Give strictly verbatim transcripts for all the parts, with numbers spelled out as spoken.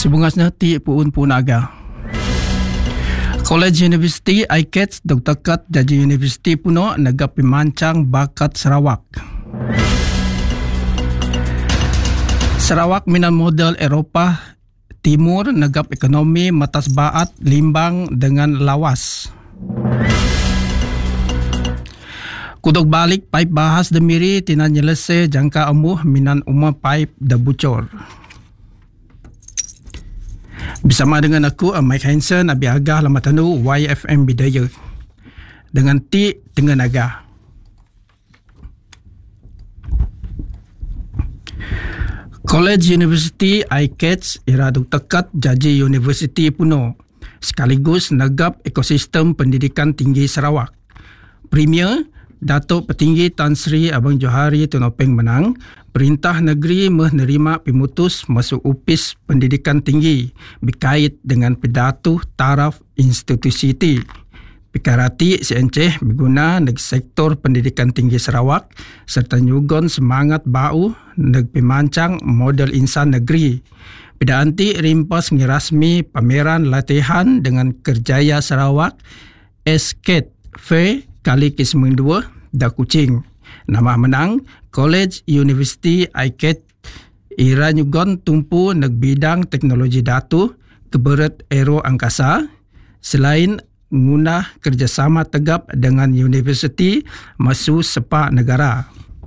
Sebungasnya ti puun punaga. College University I C A T S Doktor Kat Jaji University puno negap pimancang bakat Sarawak. Sarawak minan model Eropah Timur negap ekonomi matas baat limbang dengan lawas. Kudok balik paip bahas demiri tina nyelese jangka emuh minan umah paip dah bucor. Bersama dengan aku Mike Hansen Abi Agah Lamatanu Y F M Bidaya dengan Ti Tengah Naga. College University I C A T S ira Doktor Kat Jaji University puno sekaligus negap ekosistem pendidikan tinggi Sarawak. Premier Datuk Petinggi Tan Sri Abang Johari Tun Openg Menang, Perintah Negeri menerima pimutus masuk upis pendidikan tinggi berkait dengan pidato taraf institusi ti. Pikarati si Enceh berguna neg sektor pendidikan tinggi Sarawak serta nyugon semangat bau neg pimancang model insan negeri. Pidaan ti rimpas ngirasmi pameran latihan dengan kerjaya Sarawak S K F kali kisming dua da Kuching. Nama menang College University I C A T ira nyugon tumpu neg bidang teknologi datu keberet aero angkasa selain ngunah kerjasama tegap dengan universiti masu sepak negara.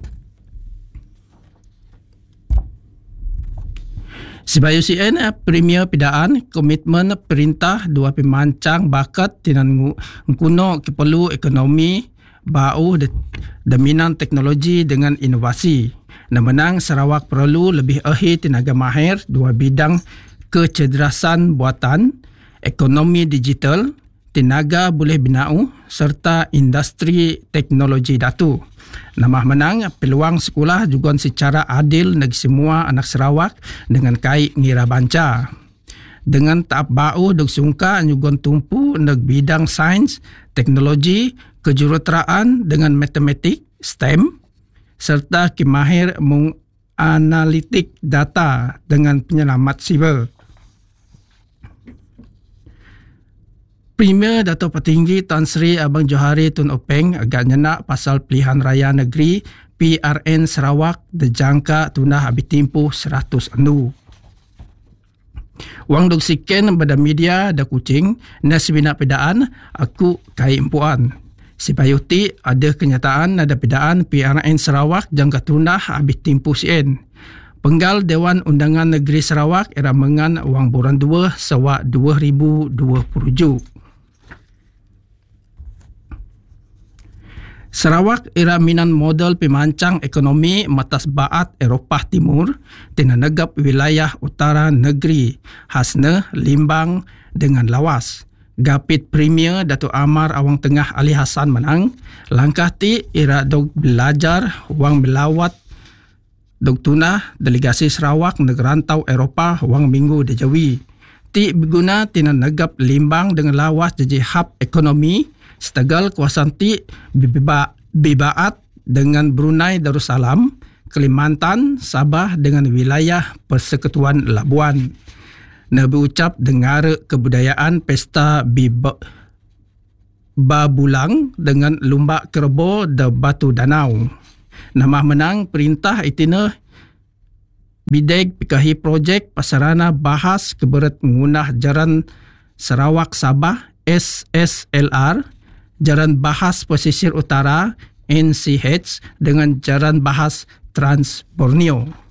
Sebayu C N Premier Pidaan komitmen perintah dua pimancang bakat tinan ngkuno keperlu ekonomi bau dominan teknologi dengan inovasi. Namunang Sarawak perlu lebih ahli tenaga mahir dua bidang kecerdasan buatan, ekonomi digital, tenaga boleh binau serta industri teknologi datu. Nama menang peluang sekolah juga secara adil neg semua anak Sarawak dengan kai ngira banca. Dengan tahap bau dok sungka nyugon tumpu neg bidang sains, teknologi, kejuruteraan dengan matematik, STEM serta kimahir menganalitik data dengan penyelamat siber. Premier Datuk Petinggi Tan Sri Abang Johari Tun Openg agak nyenak pasal pilihan raya negeri P R N Sarawak dijangka tunah habis timpuh seratus andu. Wang dok siken pada media da Kuching nas bina pedaan aku kai empuan. Sipayuti ada kenyataan ada pedaan P R N Sarawak jangka tunah habis timpuh sien. Penggal Dewan Undangan Negeri Sarawak era mengan wang buran dua sewa dua ribu dua puluh tujuh. Sarawak era minan model pimancang ekonomi matas baat Eropah Timur tina negap wilayah utara negeri hasna limbang dengan lawas. Gapit Premier Datuk Amar Awang Tengah Ali Hassan menang, langkah ti era dog belajar wang belawat dog tunah delegasi Sarawak negerantau Eropah wang minggu dejawi. Ti berguna tina negap limbang dengan lawas jadi hub ekonomi setegal kawasan ti biba, bibaat dengan Brunei Darussalam, Kalimantan, Sabah dengan wilayah Persekutuan Labuan. Nabi ucap dengar kebudayaan pesta biba, babulang dengan lumba kerbo da Batu Danau. Nama menang perintah itina bideg pikahi projek pasarana bahas keberet mengunah jaran Sarawak Sabah S S L R, jaran bahas pesisir utara N C H dengan jaran bahas Trans Borneo.